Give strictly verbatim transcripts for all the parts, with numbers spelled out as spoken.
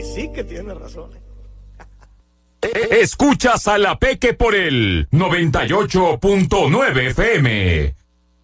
sí que tiene razón. Escuchas a La Peque por el noventa y ocho punto nueve F M.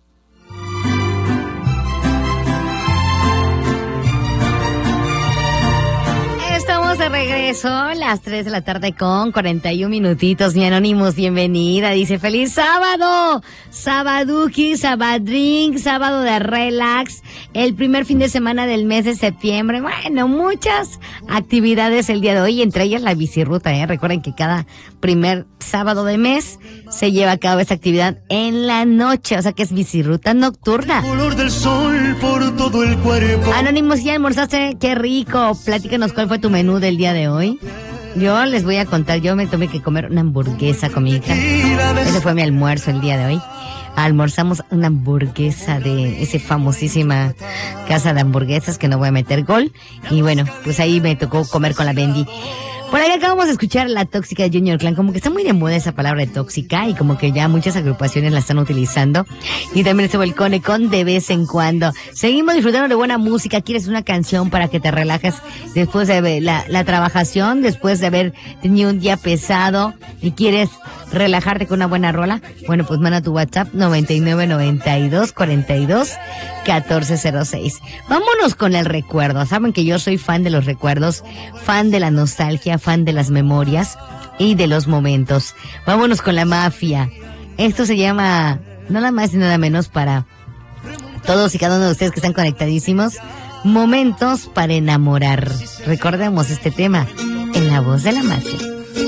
Estamos de regreso, las tres de la tarde con cuarenta y un minutitos. Mi Anónimos, bienvenida. Dice, feliz sábado, sabaduki, sabadrink, sábado de relax, el primer fin de semana del mes de septiembre. Bueno, muchas actividades el día de hoy, entre ellas la bicirruta, ¿eh? Recuerden que cada primer sábado de mes se lleva a cabo esta actividad en la noche, o sea que es bicirruta nocturna. El color del sol por todo el cuerpo. Anónimos, ¿ya almorzaste? Qué rico. Platícanos cuál fue tu menú del día de hoy. Yo les voy a contar, yo me tomé que comer una hamburguesa con mi hija. Ese fue mi almuerzo el día de hoy. Almorzamos una hamburguesa de esa famosísima casa de hamburguesas que no voy a meter gol. Y bueno, pues ahí me tocó comer con la Bendy. Por ahí acabamos de escuchar La Tóxica de Junior Clan, como que está muy de moda esa palabra de tóxica y como que ya muchas agrupaciones la están utilizando. Y también estuvo el Cone Con de vez en cuando. Seguimos disfrutando de buena música. ¿Quieres una canción para que te relajes después de la, la trabajación, después de haber tenido un día pesado y quieres relajarte con una buena rola? Bueno, pues manda tu WhatsApp noventa y nueve, noventa y dos, cuarenta y dos, catorce cero seis. Vámonos con el recuerdo. Saben que yo soy fan de los recuerdos, fan de la nostalgia, fan de las memorias y de los momentos. Vámonos con La Mafia. Esto se llama nada más y nada menos para todos y cada uno de ustedes que están conectadísimos. Momentos para enamorar. Recordemos este tema en la voz de La Mafia.